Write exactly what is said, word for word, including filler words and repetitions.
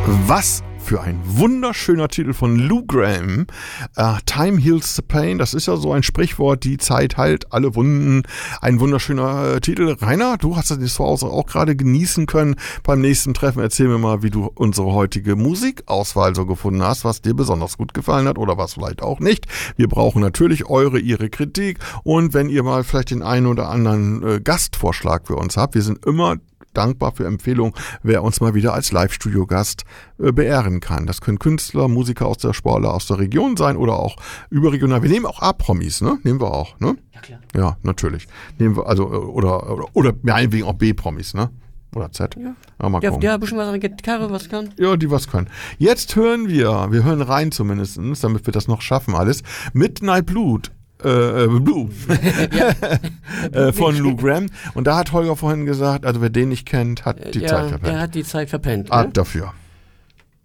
Was für ein wunderschöner Titel von Lou Gramm. Uh, Time Heals the Pain. Das ist ja so ein Sprichwort, die Zeit heilt alle Wunden. Ein wunderschöner äh, Titel. Rainer, du hast das zu Hause auch gerade genießen können. Beim nächsten Treffen erzähl mir mal, wie du unsere heutige Musikauswahl so gefunden hast, was dir besonders gut gefallen hat oder was vielleicht auch nicht. Wir brauchen natürlich eure, ihre Kritik und wenn ihr mal vielleicht den einen oder anderen äh, Gastvorschlag für uns habt. Wir sind immer dankbar für Empfehlungen, wer uns mal wieder als Live-Studio-Gast äh, beehren kann. Das können Künstler, Musiker aus der Sportler, aus der Region sein oder auch überregional. Wir nehmen auch A-Promis, ne? Nehmen wir auch, ne? Ja, klar. Ja, natürlich. Nehmen wir, also, oder, oder, oder meinetwegen auch B-Promis, ne? Oder Z. Ja. Ja, mal Der, gucken. der ein bisschen was an der Gitarre, was kann. Ja, die was können. Jetzt hören wir, wir hören rein zumindest, damit wir das noch schaffen alles, Midnight Blood. Äh, Blue äh, von Lou Gramm. Und da hat Holger vorhin gesagt, also wer den nicht kennt, hat die ja, Zeit verpennt. Der hat die Zeit verpennt. Ab Ne? dafür.